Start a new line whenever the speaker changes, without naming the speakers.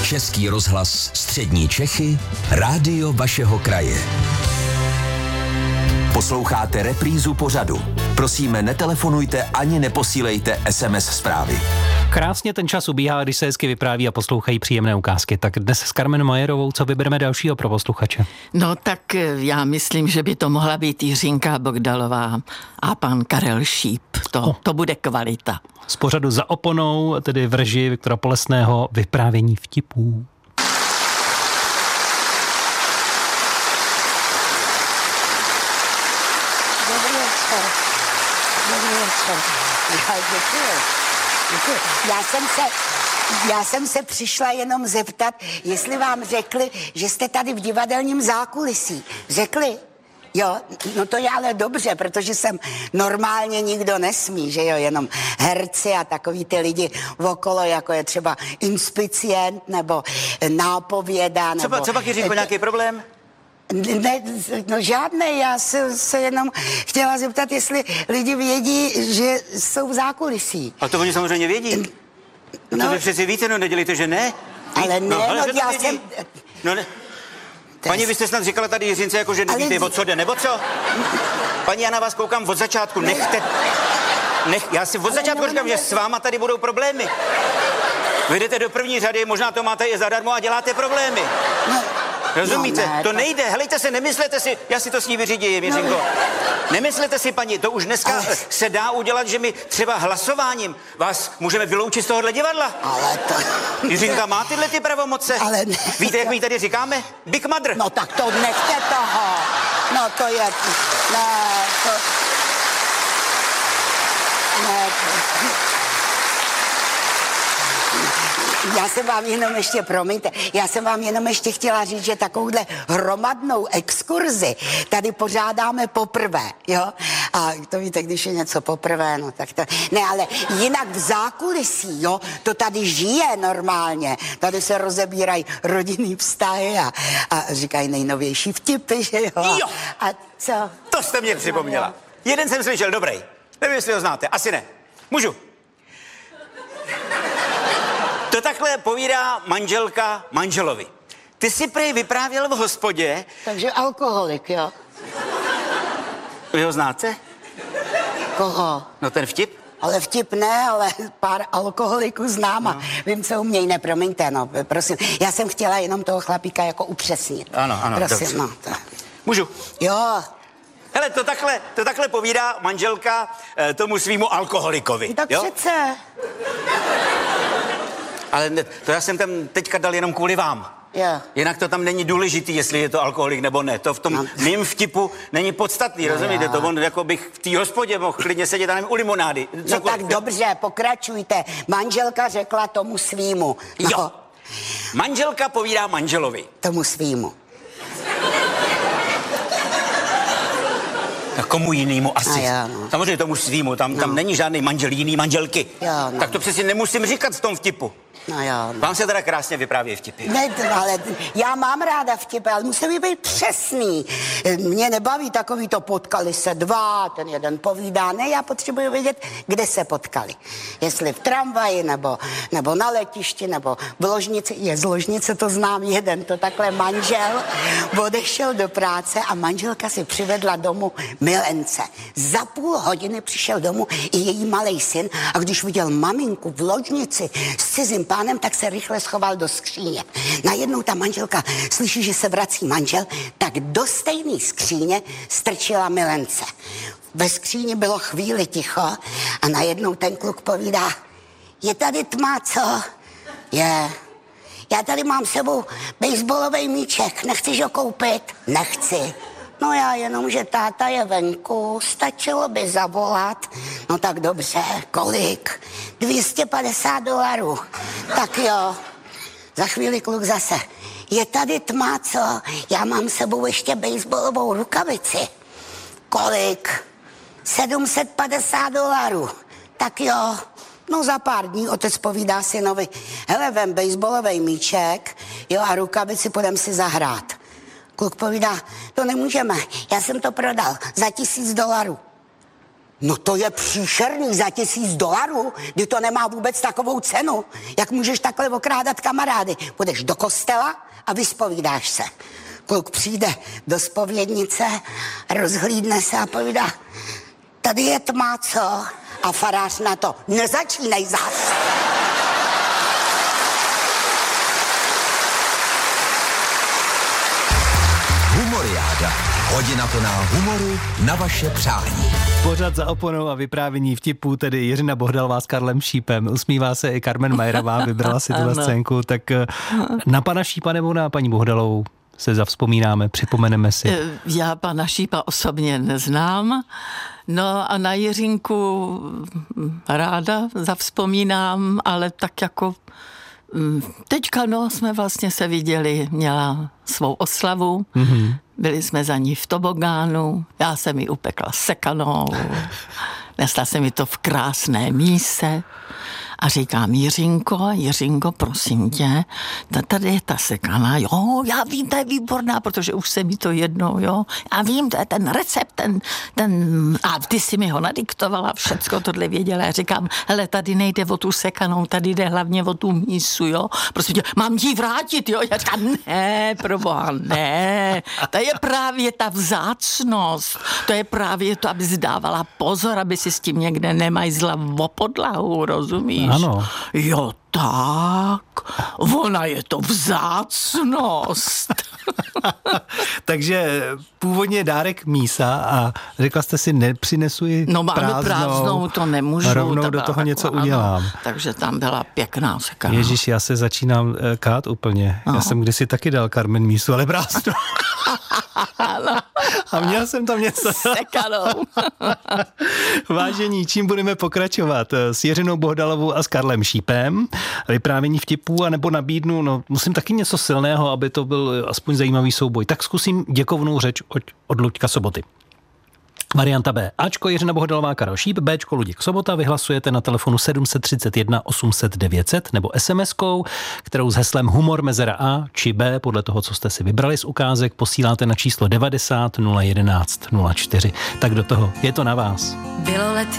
Český rozhlas Střední Čechy, rádio vašeho kraje. Posloucháte reprízu pořadu. Prosíme, netelefonujte ani neposílejte SMS zprávy.
Krásně ten čas ubíhá, když se hezky vypráví a poslouchají příjemné ukázky. Tak dnes s Carmen Majerovou, co vybereme dalšího pro posluchače?
No tak já myslím, že by to mohla být Jiřinka Bogdalová a pan Karel Šíp. To bude kvalita.
Z pořadu Za oponou, tedy v režii Viktora Polesného, vyprávění vtipů.
Dobrý večer. Děkuji. Já jsem se přišla jenom zeptat, jestli vám řekli, že jste tady v divadelním zákulisí. Řekli? Jo, no to je ale dobře, protože sem normálně nikdo nesmí, že jo, jenom herci a takový ty lidi okolo, jako je třeba inspicient nebo nápověda. Nebo...
Co pak, Jiřinko, nějaký problém?
Ne, no žádný, já se jenom chtěla zeptat, jestli lidi vědí, že jsou v zákulisí.
A to oni samozřejmě vědí. No, to vy přeci víte, no nedělejte, že ne?
Ale ne, já jsem...
No ne. Paní, vy jste snad říkala tady Jiřince, jako že nevíte, o co jde, nebo co? Paní, já na vás koukám od začátku, já si od začátku říkám, že s váma tady budou problémy. Vy jdete do první řady, možná to máte i zadarmo a děláte problémy. Rozumíte? To nejde, helejte se, nemyslete si, já si to s ní vyřídím, Jiřinko. Nemyslete si, paní, to už dneska se dá udělat, že my třeba hlasováním vás můžeme vyloučit z tohohle divadla.
Ale to...
Jiřinka má tyhle ty pravomoce?
Ale ne.
Víte, jak my tady říkáme? Big Mother.
No tak to nechte toho. No to je... Já jsem vám jenom ještě, promiňte, já jsem vám jenom ještě chtěla říct, že takovouhle hromadnou exkurzi tady pořádáme poprvé, jo? A to víte, když je něco poprvé, no tak to... Ne, ale jinak v zákulisí, jo, to tady žije normálně. Tady se rozebírají rodinný vztahy a říkají nejnovější vtipy, že jo?
Jo.
A co?
To jste mě připomněla. Jeden jsem slyšel, dobrý. Nevím, jestli ho znáte, asi ne. Můžu? To takhle povídá manželka manželovi. Ty si prej vyprávěl v hospodě.
Takže alkoholik, jo?
Vy ho znáte?
Koho?
No ten vtip?
Ale vtip ne, ale pár alkoholiků znám a vím, co umějí, nepromiňte, no, prosím. Já jsem chtěla jenom toho chlapíka jako upřesnit.
Ano,
prosím,
dobře.
no.
Můžu?
Jo.
Hele, to takhle povídá manželka tomu svýmu alkoholikovi.
Tak
jo?
přece.
Ale ne, to já jsem tam teďka dal jenom kvůli vám.
Jo.
Jinak to tam není důležitý, jestli je to alkoholik nebo ne. To v tom mým vtipu není podstatný, rozumíte? To on jako bych v té hospodě mohl klidně sedět, nevím, u limonády.
No tak dobře, pokračujte. Manželka řekla tomu svýmu. No.
Jo. Manželka povídá manželovi.
Tomu svýmu.
Komu jinýmu asi.
Jo, no.
Samozřejmě tomu svýmu, tam není žádný manžel jiný manželky.
Jo, no.
Tak to přeci nemusím říkat v tom vtipu.
No jo. No.
Vám se teda krásně vypráví vtipy.
Ne, ale já mám ráda vtipy, ale musí být přesný. Mě nebaví takový to potkali se dva, ten jeden povídá. Ne, já potřebuji vědět, kde se potkali. Jestli v tramvaji, nebo na letišti, nebo v ložnici. Je z ložnice, to znám jeden, to takhle manžel odešel do práce a manželka si přivedla domů milence. Za půl hodiny přišel domů i její malej syn a když viděl maminku v ložnici s cizím pánem, tak se rychle schoval do skříně. Najednou ta manželka slyší, že se vrací manžel, tak do stejné skříně strčila milence. Ve skříni bylo chvíli ticho a najednou ten kluk povídá: je tady tma, co? Je. Já tady mám s sebou baseballový míček, nechceš ho koupit? Nechci. No já jenom, že táta je venku, stačilo by zavolat. No tak dobře, kolik? $250. Tak jo. Za chvíli kluk zase: je tady tma, co? Já mám s sebou ještě baseballovou rukavici. Kolik? $750. Tak jo. No za pár dní otec povídá synovi: hele, vem baseballový míček, jo, a rukavici, půjdem si zahrát. Kluk povídá: to nemůžeme, já jsem to prodal za $1000. No to je příšerný za $1000, kdy to nemá vůbec takovou cenu. Jak můžeš takhle okrádat kamarády? Půjdeš do kostela a vyspovídáš se. Kluk přijde do zpovědnice, rozhlídne se a povídá, tady je tma, co? A farář na to, nezačínej zas.
Humoriáda. Hodina plná humoru na vaše přání.
Pořad za oponou a vyprávění vtipů, tedy Jiřina Bohdalová s Karlem Šípem. Usmívá se i Carmen Majerová, vybrala si tuhle scénku. Tak na pana Šípa nebo na paní Bohdalovou se zavzpomínáme, připomeneme si.
Já pana Šípa osobně neznám, no a na Jiřinku ráda zavzpomínám, ale tak jako teďka jsme vlastně se viděli, měla svou oslavu, byli jsme za ní v tobogánu, já jsem ji upekla sekanou, nesla jsem mi to v krásné míse a říkám, Jiřinko, prosím tě, tady je ta sekana, jo, já vím, to je výborná, protože už se mi to jednou, jo, já vím, to je ten recept, a ty si mi ho nadiktovala, všecko tohle věděla, já říkám, hele, tady nejde o tu sekanou, tady jde hlavně o tu mísu, jo, prosím tě, mám ti vrátit, jo, já říkám, ne, proboha, ne, to je právě ta vzácnost, to je právě to, aby dávala pozor, aby si s tím někde nemajzla o podlahu, rozumíš?
Ano.
Jo, tak, ona je to vzácnost.
Takže původně dárek mísa a řekla jste si, nepřinesu ji
prázdnou, to nemůžu.
Rovnou do toho něco udělám.
Takže tam byla pěkná sekana.
Ježíš, já se začínám kát úplně. Já jsem kdysi taky dal Carmen mísu, ale prázdnou. A měl jsem tam něco.
Sekanou.
Vážení, čím budeme pokračovat? S Jiřinou Bohdalovou a s Karlem Šípem. Vyprávění vtipů, anebo nabídnu, musím taky něco silného, aby to byl aspoň zajímavý souboj. Tak zkusím děkovnou řeč od Luďka Soboty. Varianta B. Ačko Jiřina Bohdalová, Karel Šíp, Bčko Luděk Sobota, vyhlasujete na telefonu 731 800 900 nebo SMS-kou, kterou s heslem humor mezera A či B, podle toho, co jste si vybrali z ukázek, posíláte na číslo 90 011 04. Tak do toho, je to na vás.
Bylo let